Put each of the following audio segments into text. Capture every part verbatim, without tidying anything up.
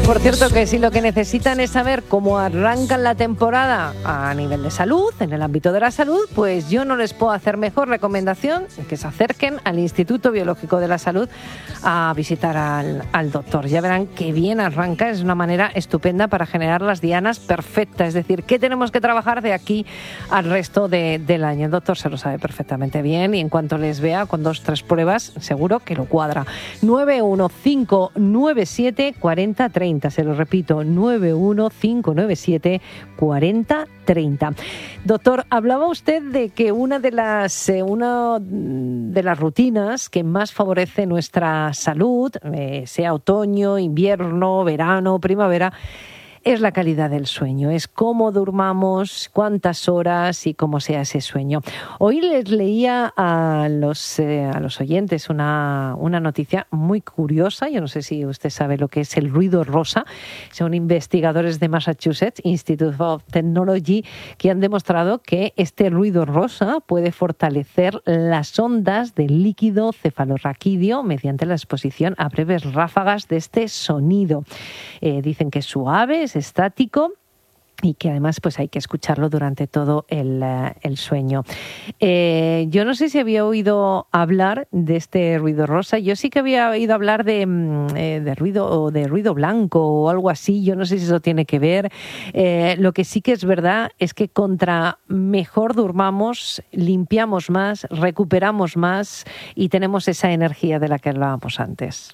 Por cierto que si lo que necesitan es saber cómo arrancan la temporada a nivel de salud, en el ámbito de la salud, pues yo no les puedo hacer mejor recomendación que se acerquen al Instituto Biológico de la Salud a visitar al, al doctor. Ya verán qué bien arranca, es una manera estupenda para generar las dianas perfectas, es decir, qué tenemos que trabajar de aquí al resto de, del año. El doctor se lo sabe perfectamente bien y en cuanto les vea con dos, tres pruebas, seguro que lo cuadra. nueve uno cinco nueve siete cuatro cero tres cero. Se lo repito, nueve uno cinco nueve siete cuatro cero tres cero. Doctor, hablaba usted de que una de las eh, una de las rutinas que más favorece nuestra salud, eh, sea otoño, invierno, verano, primavera, es la calidad del sueño, es cómo durmamos, cuántas horas y cómo sea ese sueño. Hoy les leía a los, eh, a los oyentes una, una noticia muy curiosa. Yo no sé si usted sabe lo que es el ruido rosa. Son investigadores de Massachusetts Institute of Technology que han demostrado que este ruido rosa puede fortalecer las ondas del líquido cefalorraquídeo mediante la exposición a breves ráfagas de este sonido. Eh, dicen que es suave, es estático y que además pues hay que escucharlo durante todo el, uh, el sueño. Eh, yo no sé si había oído hablar de este ruido rosa. Yo sí que había oído hablar de, eh, de ruido o de ruido blanco o algo así. Yo no sé si eso tiene que ver. Eh, lo que sí que es verdad es que contra mejor durmamos, limpiamos más, recuperamos más y tenemos esa energía de la que hablábamos antes.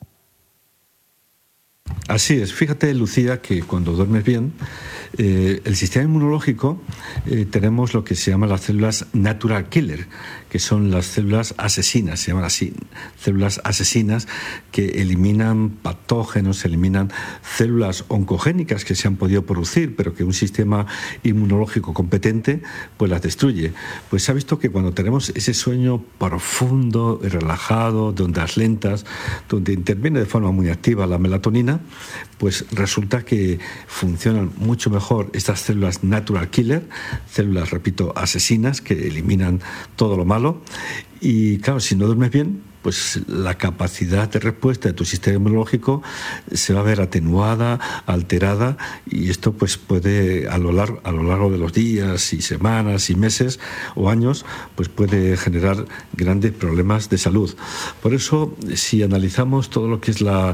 Así es. Fíjate, Lucía, que cuando duermes bien, eh, el sistema inmunológico, eh, tenemos lo que se llama las células natural killer, que son las células asesinas, se llaman así, células asesinas que eliminan patógenos, eliminan células oncogénicas que se han podido producir, pero que un sistema inmunológico competente pues las destruye. Pues se ha visto que cuando tenemos ese sueño profundo y relajado, de ondas lentas, donde interviene de forma muy activa la melatonina, pues resulta que funcionan mucho mejor estas células natural killer, células, repito, asesinas que eliminan todo lo malo. Y claro, si no duermes bien, pues la capacidad de respuesta de tu sistema inmunológico se va a ver atenuada, alterada, y esto pues puede a lo largo, a lo largo de los días y semanas y meses o años, pues puede generar grandes problemas de salud. Por eso, si analizamos todo lo que es la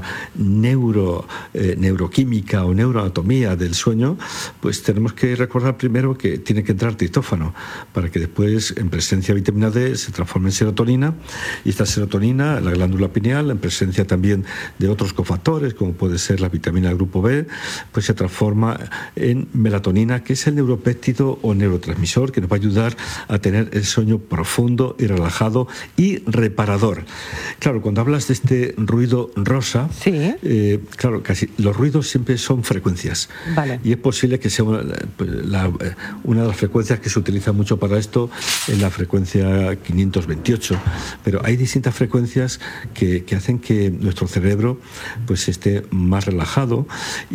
neuro, eh, neuroquímica o neuroanatomía del sueño, pues tenemos que recordar primero que tiene que entrar triptófano para que después, en presencia de vitamina D, se transforme en serotonina, y esta serotonina en la glándula pineal, en presencia también de otros cofactores, como puede ser la vitamina del grupo B, pues se transforma en melatonina, que es el neuropéptido o neurotransmisor que nos va a ayudar a tener el sueño profundo y relajado y reparador. Claro, cuando hablas de este ruido rosa, sí. eh, claro, casi los ruidos siempre son frecuencias. Vale. Y es posible que sea una, la, una de las frecuencias que se utiliza mucho para esto es la frecuencia quinientos veintiocho, pero hay distintas frecuencias frecuencias que, que hacen que nuestro cerebro pues esté más relajado.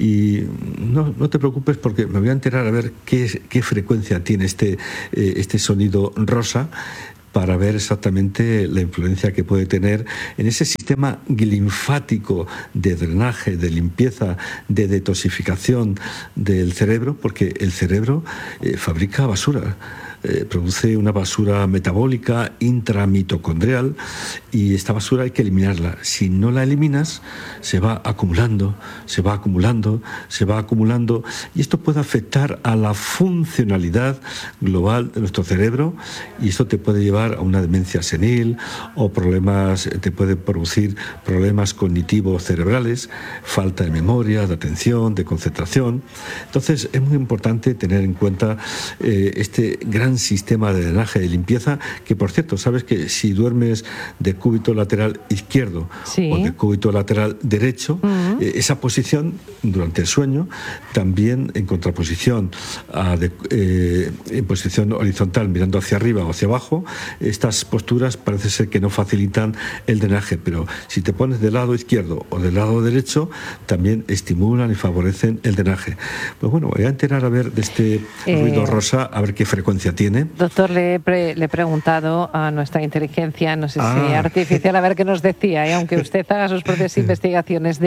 Y no, no te preocupes, porque me voy a enterar a ver qué, qué frecuencia tiene este, eh, este sonido rosa, para ver exactamente la influencia que puede tener en ese sistema linfático de drenaje, de limpieza, de detoxificación del cerebro, porque el cerebro eh, fabrica basura. Eh, produce una basura metabólica intramitocondrial, y esta basura hay que eliminarla. Si no la eliminas, se va acumulando, se va acumulando, se va acumulando, y esto puede afectar a la funcionalidad global de nuestro cerebro, y esto te puede llevar a una demencia senil o problemas, te puede producir problemas cognitivos cerebrales, falta de memoria, de atención, de concentración. Entonces es muy importante tener en cuenta eh, este gran sistema de drenaje, de limpieza, que por cierto, sabes que si duermes de cúbito lateral izquierdo, sí, o de cúbito lateral derecho, uh-huh, eh, esa posición durante el sueño, también en contraposición a de, eh, en posición horizontal mirando hacia arriba o hacia abajo, estas posturas parece ser que no facilitan el drenaje, pero si te pones del lado izquierdo o del lado derecho, también estimulan y favorecen el drenaje. Pues bueno, voy a enterar a ver de este eh, ruido rosa, a ver qué frecuencia tiene. Doctor, le he, pre, le he preguntado a nuestra inteligencia, no sé ah. si artificial, a ver qué nos decía, y aunque usted haga sus propias investigaciones, de veinte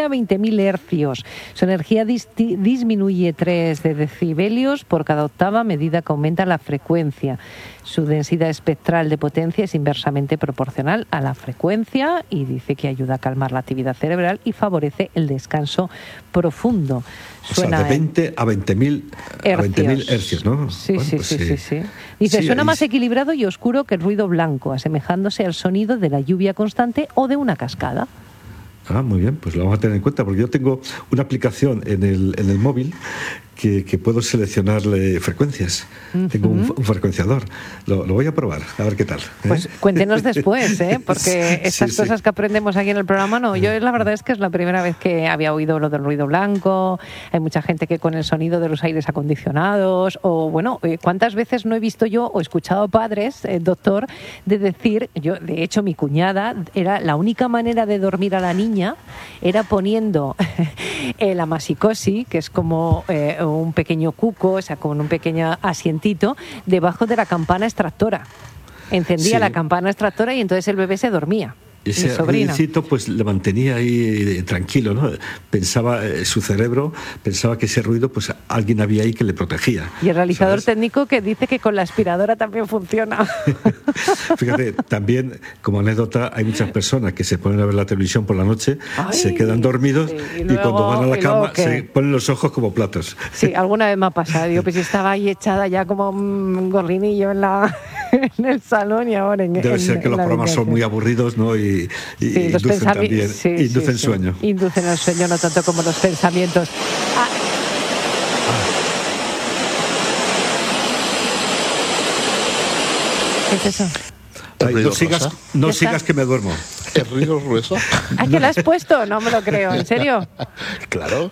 a veinte mil hercios. Su energía dis- disminuye tres decibelios por cada octava a medida que aumenta la frecuencia. Su densidad espectral de potencia es inversamente proporcional a la frecuencia y dice que ayuda a calmar la actividad cerebral y favorece el descanso profundo. Suena o sea, de veinte a veinte mil hercios, ¿no? Sí, bueno, sí, pues sí, sí, sí, sí. Dice, sí, suena ahí... más equilibrado y oscuro que el ruido blanco, asemejándose al sonido de la lluvia constante o de una cascada. Ah, muy bien, pues lo vamos a tener en cuenta, porque yo tengo una aplicación en el, en el móvil que, que puedo seleccionarle frecuencias. Uh-huh. Tengo un, un frecuenciador. Lo, lo voy a probar, a ver qué tal. ¿eh? Pues cuéntenos después, ¿eh? Porque estas sí, cosas sí. que aprendemos aquí en el programa, no. Yo la verdad es que es la primera vez que había oído lo del ruido blanco. Hay mucha gente que con el sonido de los aires acondicionados, o bueno, ¿cuántas veces no he visto yo o escuchado a padres, eh, doctor, de decir, yo de hecho mi cuñada, era la única manera de dormir a la niña, era poniendo el amasicosi, que es como eh, un pequeño cuco, o sea, con un pequeño asientito, debajo de la campana extractora. Encendía sí. la campana extractora y entonces el bebé se dormía. Ese ruidicito pues le mantenía ahí tranquilo, ¿no? Pensaba, eh, su cerebro pensaba que ese ruido, pues alguien había ahí que le protegía. Y el realizador ¿sabes? técnico que dice que con la aspiradora también funciona. Fíjate, también como anécdota, hay muchas personas que se ponen a ver la televisión por la noche, Ay, se quedan dormidos sí. y, luego, y cuando van a la cama se ponen los ojos como platos. Sí, alguna vez me ha pasado. Digo, pues estaba ahí echada ya como un gorrinillo en la en el salón y ahora en Debe en, ser que en los programas son muy aburridos, ¿no? Y Y, y sí, inducen pensami- también, sí, inducen sí, sueño. Sí. Inducen el sueño, no tanto como los pensamientos. Ah. ¿Qué es eso? Ay, no sigas, no sigas que me duermo. ¿El ruido grueso? ¿Ah, que lo has puesto? No me lo creo, ¿en serio? Claro.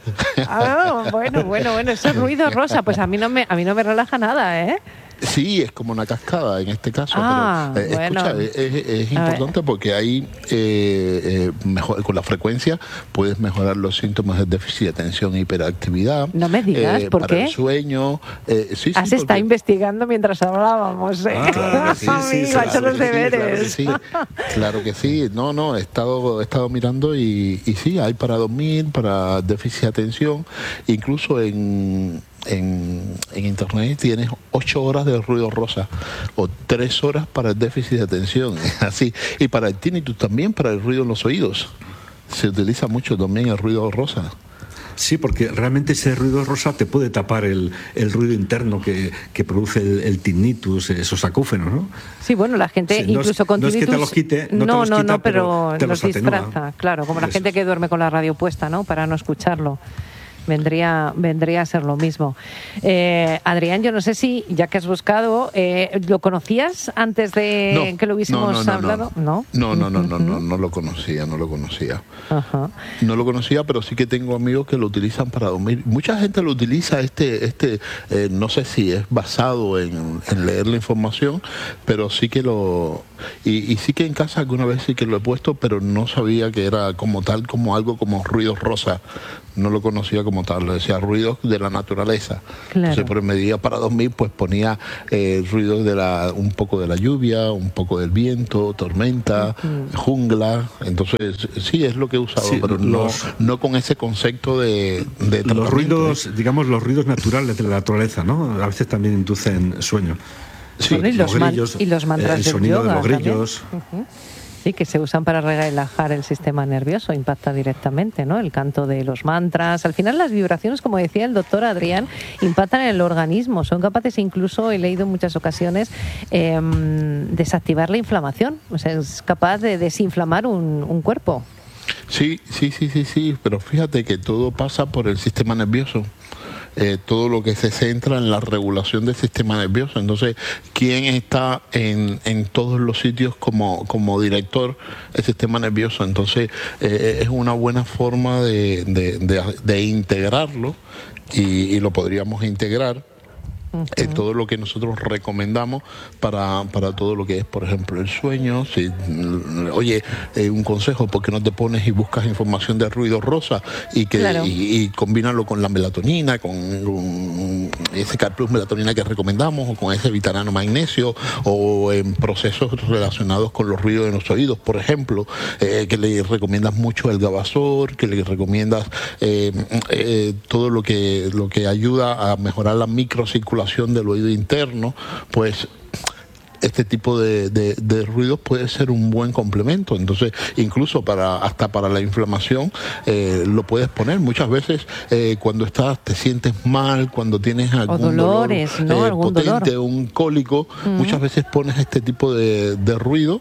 Ah, bueno, bueno, bueno, eso es ruido rosa, pues a mí no me, a mí no me relaja nada, ¿eh? Sí, es como una cascada en este caso, ah, pero eh, bueno. escucha, es, es importante porque ahí eh, eh, mejor, con la frecuencia puedes mejorar los síntomas de déficit de atención e hiperactividad. No me digas, eh, ¿por para qué? El sueño. Eh, sí, Has sí, estado investigando mientras hablábamos, ¿eh? Ah, claro, sí, sí, sí, ha hecho los deberes. Sí, claro que sí, claro que sí. No, no, he estado, he estado mirando y, y sí, hay para dormir, para déficit de atención, incluso en... En, en internet tienes ocho horas de ruido rosa o tres horas para el déficit de atención, así, y para el tinnitus también, para el ruido en los oídos se utiliza mucho también el ruido rosa. Sí, porque realmente ese ruido rosa te puede tapar el, el ruido interno que, que produce el, el tinnitus, esos acúfenos, ¿no? Sí, bueno, la gente sí, incluso no es, con no tinnitus... No es que te los quite, no, no, te los no, quita, no, pero, pero te los, los disfraza, claro, como la Eso. gente que duerme con la radio puesta, ¿no? Para no escucharlo. Vendría, vendría a ser lo mismo. Eh, Adrián, yo no sé si, ya que has buscado, eh, ¿lo conocías antes de no, que lo hubiésemos no, no, hablado? No, no, no, no, no, no, no lo conocía, no lo conocía. Ajá. No lo conocía, pero sí que tengo amigos que lo utilizan para dormir. Mucha gente lo utiliza, este, este, eh, no sé si es basado en, en leer la información, pero sí que lo... Y, y sí que en casa alguna vez sí que lo he puesto, pero no sabía que era como tal, como algo como ruido rosa. No lo conocía como tal, lo decía ruidos de la naturaleza. Claro. Entonces, por medida para dormir, pues ponía eh, ruidos de la, un poco de la lluvia, un poco del viento, tormenta, uh-huh. jungla. Entonces, sí, es lo que he usado, sí, pero los, no, no con ese concepto de, de los ruidos, digamos, los ruidos naturales de la naturaleza, ¿no? A veces también inducen sueño. Sí, y, los man- grillos, y los mantras el sonido del yoga, de los grillos. Uh-huh. Sí, que se usan para relajar el sistema nervioso, impacta directamente, ¿no? El canto de los mantras. Al final las vibraciones, como decía el doctor Adrián, impactan en el organismo. Son capaces incluso, he leído en muchas ocasiones, eh, desactivar la inflamación. O sea, es capaz de desinflamar un, un cuerpo. Sí, sí, sí, sí, sí, pero fíjate que todo pasa por el sistema nervioso. Eh, todo lo que se centra en la regulación del sistema nervioso. Entonces, ¿quién está en, en todos los sitios como, como director? El sistema nervioso. Entonces, eh, es una buena forma de, de, de, de integrarlo y, y lo podríamos integrar Uh-huh. Eh, todo lo que nosotros recomendamos para, para todo lo que es, por ejemplo, el sueño. Si, oye, eh, un consejo, ¿por qué no te pones y buscas información de ruido rosa y que claro. y, y combínalo con la melatonina, con, con ese Car Plus melatonina que recomendamos, o con ese vitamina magnesio, o en procesos relacionados con los ruidos de los oídos, por ejemplo, eh, que le recomiendas mucho el Gabasor, que le recomiendas eh, eh, todo lo que, lo que ayuda a mejorar la microcirculación del oído interno, pues este tipo de, de, de ruidos puede ser un buen complemento. Entonces, incluso para hasta para la inflamación eh, lo puedes poner. Muchas veces eh, cuando estás, te sientes mal, cuando tienes algún o dolores, dolor ¿no? eh, ¿Algún potente, dolor? un cólico, uh-huh. muchas veces pones este tipo de, de ruido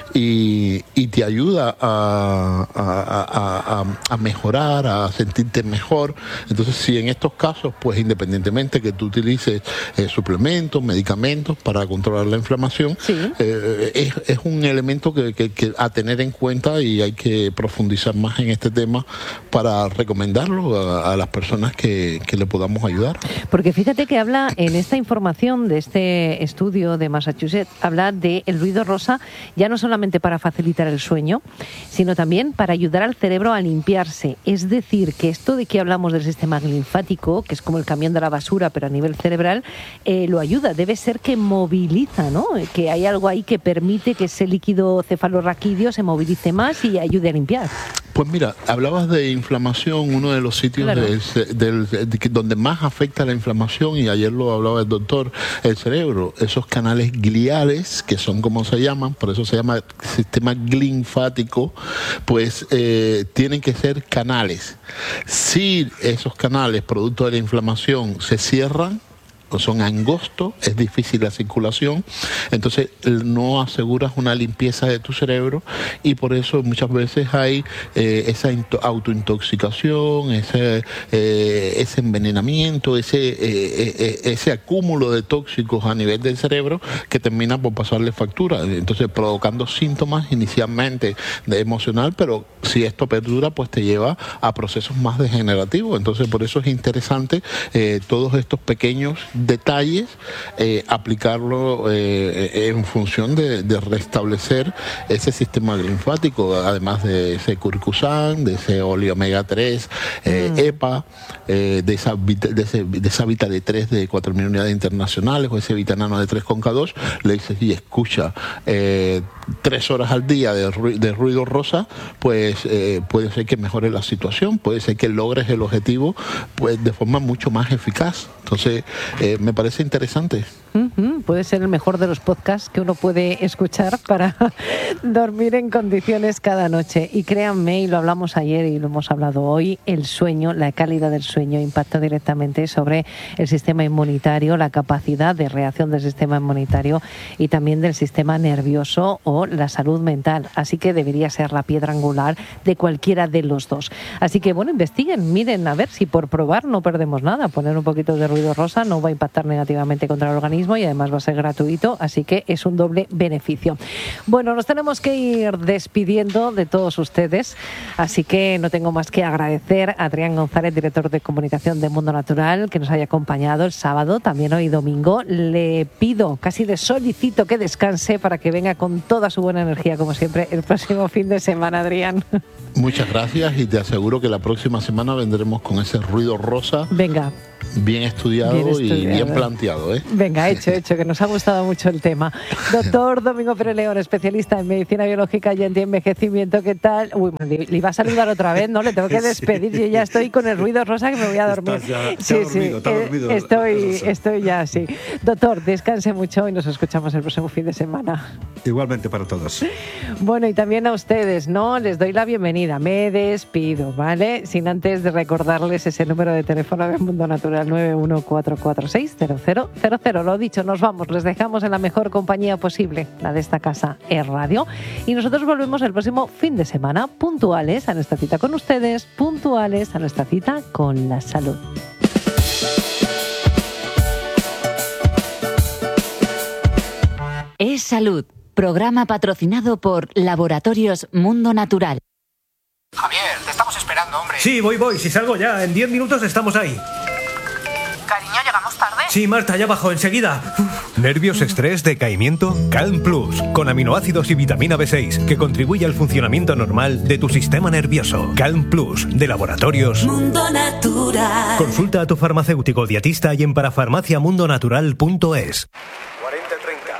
y, y te ayuda a, a, a, a, a mejorar, a sentirte mejor. Entonces, si en estos casos, pues independientemente que tú utilices eh, suplementos, medicamentos para controlar la inflamación, Sí. Eh, es, es un elemento que, que, que a tener en cuenta, y hay que profundizar más en este tema para recomendarlo a, a las personas que, que le podamos ayudar. Porque fíjate que habla en esta información de este estudio de Massachusetts, habla del ruido rosa ya no solamente para facilitar el sueño, sino también para ayudar al cerebro a limpiarse. Es decir, que esto de que hablamos del sistema linfático, que es como el camión de la basura pero a nivel cerebral, eh, lo ayuda. Debe ser que moviliza, ¿no? Que hay algo ahí que permite que ese líquido cefalorraquídeo se movilice más y ayude a limpiar. Pues mira, hablabas de inflamación, uno de los sitios claro. del, del, de, donde más afecta la inflamación, y ayer lo hablaba el doctor, el cerebro, esos canales gliales, que son como se llaman, por eso se llama sistema linfático, pues eh, tienen que ser canales. Si esos canales, producto de la inflamación, se cierran, o son angostos, es difícil la circulación, entonces no aseguras una limpieza de tu cerebro, y por eso muchas veces hay eh, esa autointoxicación, ese, eh, ese envenenamiento, ese, eh, eh, ese acúmulo de tóxicos a nivel del cerebro que termina por pasarle factura, entonces provocando síntomas inicialmente de emocional, pero si esto perdura, pues te lleva a procesos más degenerativos. Entonces por eso es interesante eh, todos estos pequeños detalles, eh, aplicarlo eh, en función de, de restablecer ese sistema linfático, además de ese curcusan, de ese óleo omega tres, eh, mm. EPA, eh, de, esa, de, ese, de esa Vita D tres de cuatro mil unidades internacionales, o ese Vitanano D tres con K dos, le dices y escucha eh, tres horas al día de, ru de ruido rosa, pues eh, puede ser que mejore la situación, puede ser que logres el objetivo pues de forma mucho más eficaz. Entonces, eh, me parece interesante. Uh-huh. Puede ser el mejor de los podcasts que uno puede escuchar para dormir en condiciones cada noche. Y créanme, y lo hablamos ayer y lo hemos hablado hoy, el sueño, la calidad del sueño impacta directamente sobre el sistema inmunitario, la capacidad de reacción del sistema inmunitario y también del sistema nervioso o la salud mental. Así que debería ser la piedra angular de cualquiera de los dos. Así que, bueno, investiguen, miren, a ver si por probar no perdemos nada. Poner un poquito de ruido rosa no va a impactar negativamente contra el organismo y además va a ser gratuito, así que es un doble beneficio. Bueno, nos tenemos que ir despidiendo de todos ustedes, así que no tengo más que agradecer a Adrián González, director de comunicación de Mundo Natural, que nos haya acompañado el sábado, también hoy domingo. Le pido, casi le solicito que descanse para que venga con toda su buena energía, como siempre, el próximo fin de semana, Adrián. Muchas gracias, y te aseguro que la próxima semana vendremos con ese ruido rosa. Venga. Bien estudiado, bien estudiado y bien planteado, ¿eh? Venga, hecho, hecho, que nos ha gustado mucho el tema. Doctor Domingo Pérez León, especialista en medicina biológica y antienvejecimiento, ¿qué tal? Uy, le, le iba a saludar otra vez, ¿no? Le tengo que despedir, yo ya estoy con el ruido rosa que me voy a dormir. Ya, sí, dormido, sí, está dormido, eh, estoy, estoy ya, sí. Doctor, descanse mucho y nos escuchamos el próximo fin de semana. Igualmente para todos. Bueno, y también a ustedes, ¿no? Les doy la bienvenida, me despido, ¿vale? Sin antes de recordarles ese número de teléfono de Mundo Natural, nueve uno cuatro cuatro seis cero cero cero cero. Lo dicho, nos vamos, les dejamos en la mejor compañía posible, la de esta casa, Es Radio, y nosotros volvemos el próximo fin de semana, puntuales a nuestra cita con ustedes, puntuales a nuestra cita con la salud. Es Salud, programa patrocinado por Laboratorios Mundo Natural. Javier, te estamos esperando, hombre. Sí, voy, voy. Si salgo ya, en diez minutos estamos ahí. Cariño, ya llegamos tarde. Sí, Marta, ya bajo enseguida. Uf. ¿Nervios, estrés, decaimiento? Calm Plus, con aminoácidos y vitamina B seis, que contribuye al funcionamiento normal de tu sistema nervioso. Calm Plus, de Laboratorios Mundo Natural. Consulta a tu farmacéutico dietista y en parafarmacia mundo natural punto es. cuarenta treinta.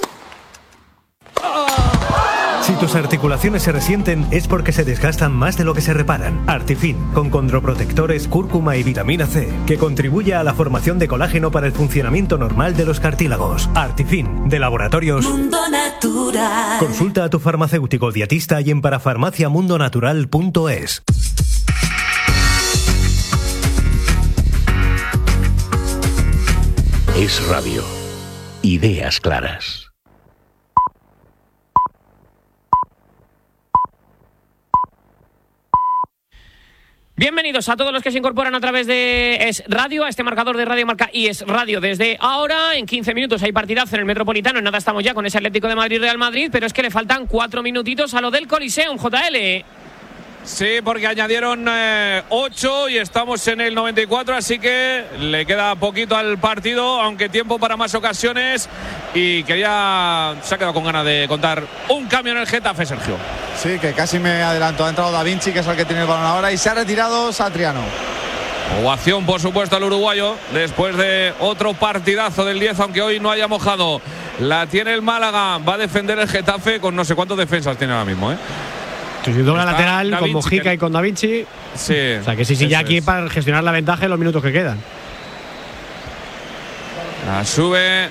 Si tus articulaciones se resienten es porque se desgastan más de lo que se reparan. Artifin, con condroprotectores, cúrcuma y vitamina C, que contribuye a la formación de colágeno para el funcionamiento normal de los cartílagos. Artifin, de Laboratorios Mundo Natural. Consulta a tu farmacéutico dietista y en parafarmacia mundo natural punto es. Es Radio. Ideas claras. Bienvenidos a todos los que se incorporan a través de Es Radio, a este marcador de Radio Marca y Es Radio. Desde ahora, en quince minutos, hay partidazo en el Metropolitano. En nada estamos ya con ese Atlético de Madrid-Real Madrid, pero es que le faltan cuatro minutitos a lo del Coliseum, J L. Sí, porque añadieron eh, ocho y estamos en el noventa y cuatro, así que le queda poquito al partido, aunque tiempo para más ocasiones. Y quería, se ha quedado con ganas de contar un cambio en el Getafe, Sergio. Sí, que casi me adelantó. Ha entrado Da Vinci, que es el que tiene el balón ahora, y se ha retirado Satriano. Ovación, por supuesto, al uruguayo, después de otro partidazo del diez, aunque hoy no haya mojado. La tiene el Málaga, va a defender el Getafe con no sé cuántas defensas tiene ahora mismo, ¿eh? Sí, doble lateral con Mojica que... y con Da Vinci. Sí. O sea que sí, sí, ya aquí es para gestionar la ventaja en los minutos que quedan. La sube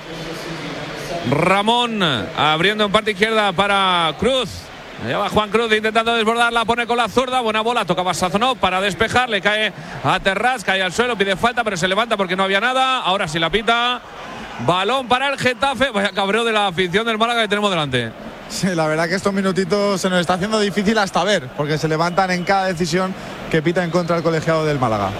Ramón, abriendo en parte izquierda para Cruz. Allá va Juan Cruz intentando desbordarla, pone con la zurda, buena bola, tocaba Sazonov para despejar, le cae a Terraz, cae al suelo, pide falta, pero se levanta porque no había nada. Ahora sí la pita. Balón para el Getafe. Vaya cabreo de la afición del Málaga que tenemos delante. Sí, la verdad que estos minutitos se nos está haciendo difícil hasta ver, porque se levantan en cada decisión que pita en contra del colegiado del Málaga.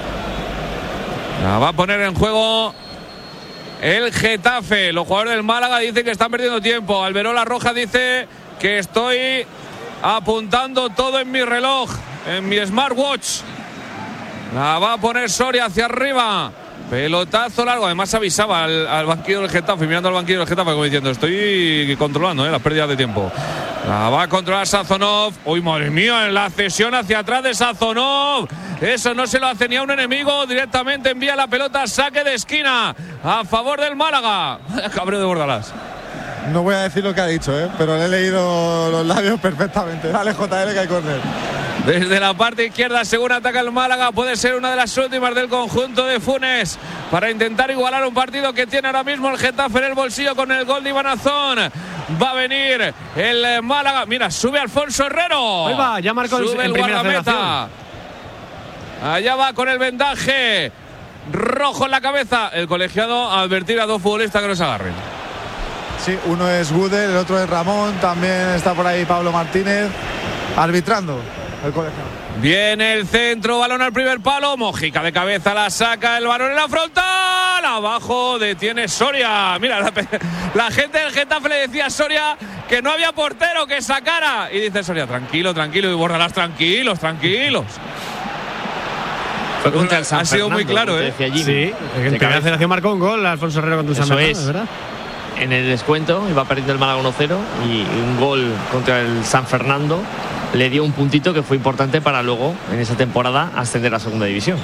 La va a poner en juego el Getafe. Los jugadores del Málaga dicen que están perdiendo tiempo. Alberola Roja dice que estoy apuntando todo en mi reloj, en mi smartwatch. La va a poner Soria hacia arriba. Pelotazo largo, además avisaba al, al banquillo del Getafe, mirando al banquillo del Getafe como diciendo, estoy controlando eh, las pérdidas de tiempo. La va a controlar Sazonov. Uy, madre mía, en la cesión hacia atrás de Sazonov. Eso no se lo hace ni a un enemigo. Directamente envía la pelota, saque de esquina a favor del Málaga. Cabreo de Bordalás. No voy a decir lo que ha dicho, ¿eh? Pero le he leído los labios perfectamente. Dale, J L, que hay córner. Desde la parte izquierda, según ataca el Málaga, puede ser una de las últimas del conjunto de Funes para intentar igualar un partido que tiene ahora mismo el Getafe en el bolsillo con el gol de Iván Azón. Va a venir el Málaga. Mira, sube Alfonso Herrero. Ahí va, ya marcó sube el, el guardameta. Allá va con el vendaje rojo en la cabeza. El colegiado a advertir a dos futbolistas que no se agarren. Sí, uno es Gudel, el otro es Ramón. También está por ahí Pablo Martínez arbitrando el colegiado. Viene el centro, balón al primer palo. Mojica de cabeza la saca, el balón en la frontal. Abajo detiene Soria. Mira, la, la gente del Getafe le decía a Soria que no había portero, que sacara. Y dice Soria, tranquilo, tranquilo. Y Bordalás, tranquilos, tranquilos. Contra el San ha sido Fernando, muy claro, ¿eh? Sí, en primera federación marcó un gol Alfonso Herrero contra el San Fernando, es ¿verdad? En el descuento iba perdiendo el Málaga uno cero y un gol contra el San Fernando le dio un puntito que fue importante para luego en esa temporada ascender a segunda división.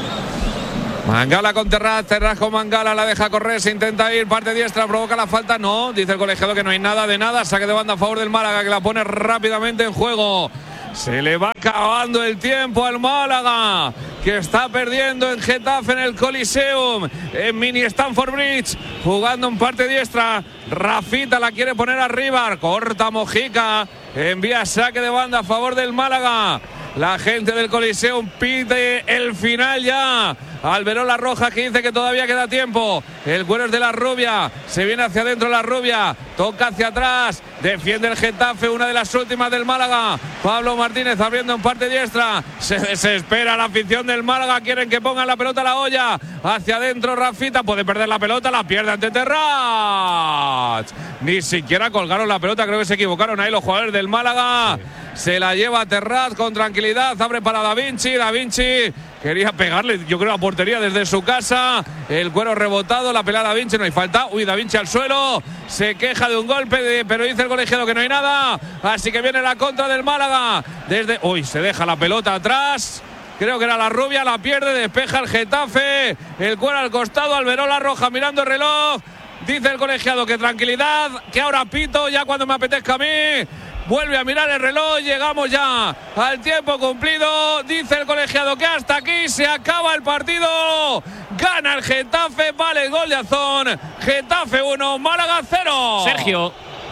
Mangala con Terraz, Terraz con Mangala, la deja correr, se intenta ir, parte diestra, provoca la falta, no, dice el colegiado que no hay nada de nada, saque de banda a favor del Málaga que la pone rápidamente en juego. Se le va acabando el tiempo al Málaga, que está perdiendo en Getafe en el Coliseum, en Mini Stamford Bridge, jugando en parte diestra. Rafita la quiere poner arriba, corta Mojica, envía saque de banda a favor del Málaga. La gente del Coliseum pide el final ya. Alberola Roja que dice que todavía queda tiempo. El cuero es de la Rubia. Se viene hacia adentro la Rubia. Toca hacia atrás. Defiende el Getafe. Una de las últimas del Málaga. Pablo Martínez abriendo en parte diestra. Se desespera la afición del Málaga. Quieren que pongan la pelota a la olla. Hacia adentro Rafita. Puede perder la pelota. La pierde ante Terraz. Ni siquiera colgaron la pelota. Creo que se equivocaron ahí los jugadores del Málaga. Sí. Se la lleva Terraz con tranquilidad. Abre para Da Vinci. Da Vinci Quería pegarle, yo creo, a portería desde su casa. El cuero rebotado, la pelada Da Vinci, no hay falta. Uy, Da Vinci al suelo. Se queja de un golpe, de, pero dice el colegiado que no hay nada. Así que viene la contra del Málaga. Desde, uy, se deja la pelota atrás. Creo que era la rubia, la pierde, despeja el Getafe. El cuero al costado, Alberola Roja mirando el reloj. Dice el colegiado que tranquilidad, que ahora pito ya cuando me apetezca a mí. Vuelve a mirar el reloj, llegamos ya al tiempo cumplido. Dice el colegiado que hasta aquí se acaba el partido. Gana el Getafe, vale el gol de Azón. Getafe uno, Málaga cero. Sergio.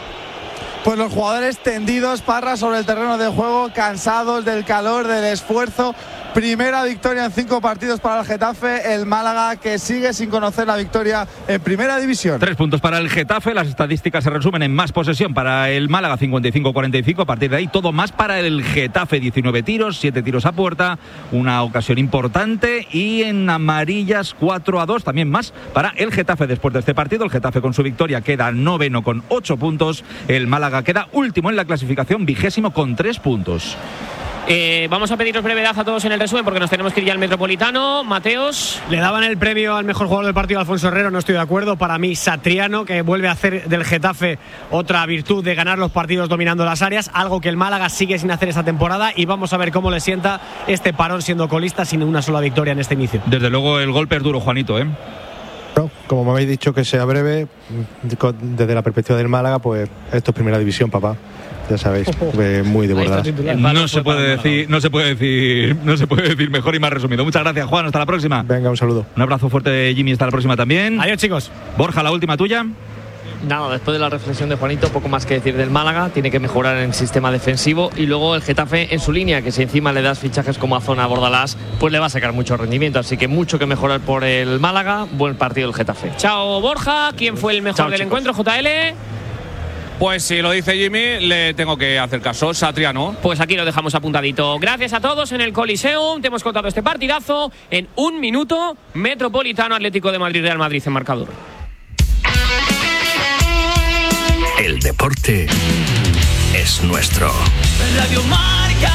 Pues los jugadores tendidos, Parra, sobre el terreno de juego, cansados del calor, del esfuerzo. Primera victoria en cinco partidos para el Getafe, el Málaga que sigue sin conocer la victoria en primera división. Tres puntos para el Getafe, las estadísticas se resumen en más posesión para el Málaga, cincuenta y cinco cuarenta y cinco, a partir de ahí todo más para el Getafe, diecinueve tiros, siete tiros a puerta, una ocasión importante, y en amarillas cuatro a dos, también más para el Getafe después de este partido. El Getafe con su victoria queda noveno con ocho puntos, el Málaga queda último en la clasificación, vigésimo con tres puntos. Eh, vamos a pediros brevedad a todos en el resumen porque nos tenemos que ir ya al Metropolitano. Mateos. Le daban el premio al mejor jugador del partido a Alfonso Herrero, no estoy de acuerdo. Para mí, Satriano, que vuelve a hacer del Getafe otra virtud de ganar los partidos dominando las áreas, algo que el Málaga sigue sin hacer esta temporada, y vamos a ver cómo le sienta este parón siendo colista sin una sola victoria en este inicio. Desde luego el golpe es duro, Juanito, ¿eh? Como me habéis dicho que sea breve, desde la perspectiva del Málaga, pues esto es primera división, papá. Ya sabéis, muy desbordada. No se puede decir, no se puede decir, no se puede decir mejor y más resumido. Muchas gracias, Juan. Hasta la próxima. Venga, un saludo. Un abrazo fuerte, Jimmy. Hasta la próxima también. Adiós, chicos. Borja, la última tuya. Nada, después de la reflexión de Juanito, poco más que decir del Málaga. Tiene que mejorar en el sistema defensivo, y luego el Getafe en su línea, que si encima le das fichajes como a Zona Bordalás, pues le va a sacar mucho rendimiento. Así que mucho que mejorar por el Málaga. Buen partido el Getafe. Chao, Borja. ¿Quién fue el mejor Chao, del chicos. encuentro, J L? Pues si lo dice Jimmy, le tengo que hacer caso. Satriano. Pues aquí lo dejamos apuntadito. Gracias a todos en el Coliseum. Te hemos contado este partidazo en un minuto. Metropolitano, Atlético de Madrid, Real Madrid en marcador. El deporte es nuestro. Radio Marca.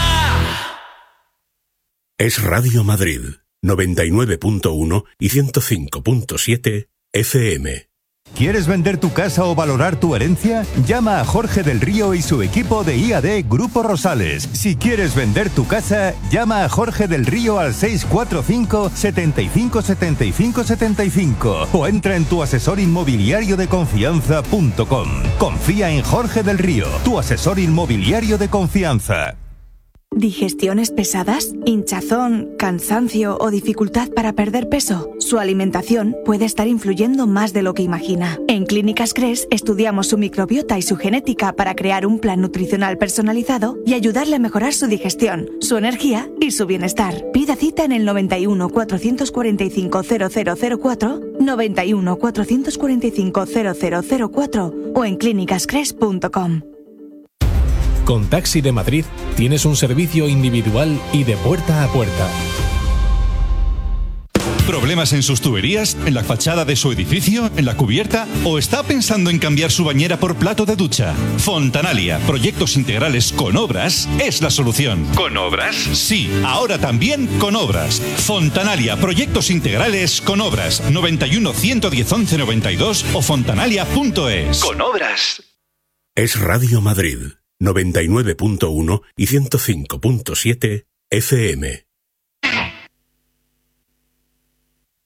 Es Radio Madrid, noventa y nueve punto uno y ciento cinco punto siete F M. ¿Quieres vender tu casa o valorar tu herencia? Llama a Jorge del Río y su equipo de I A D Grupo Rosales. Si quieres vender tu casa, llama a Jorge del Río al seis cuatro cinco, setenta y cinco, setenta y cinco, setenta y cinco o entra en tu asesor inmobiliario de confianza punto com. Confía en Jorge del Río, tu asesor inmobiliario de confianza. ¿Digestiones pesadas? ¿Hinchazón, cansancio o dificultad para perder peso? Su alimentación puede estar influyendo más de lo que imagina. En Clínicas Cres estudiamos su microbiota y su genética para crear un plan nutricional personalizado y ayudarle a mejorar su digestión, su energía y su bienestar. Pida cita en el noventa y uno, cuatrocientos cuarenta y cinco, cero cero cero cuatro, noventa y uno, cuatrocientos cuarenta y cinco, cero cero cero cuatro o en clínicas cres punto com. Con Taxi de Madrid tienes un servicio individual y de puerta a puerta. ¿Problemas en sus tuberías? ¿En la fachada de su edificio? ¿En la cubierta? ¿O está pensando en cambiar su bañera por plato de ducha? Fontanalia, proyectos integrales con obras, es la solución. ¿Con obras? Sí, ahora también con obras. Fontanalia, proyectos integrales con obras. noventa y uno, ciento diez, once noventa y dos o fontanalia punto es. Con obras. Es Radio Madrid, noventa y nueve punto uno y ciento cinco punto siete F M.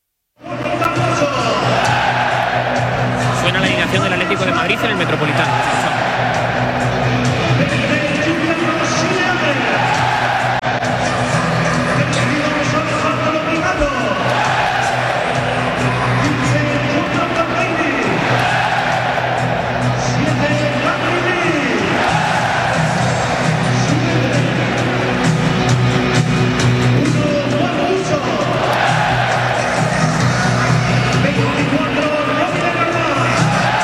Suena la alineación del Atlético de Madrid en el Metropolitano.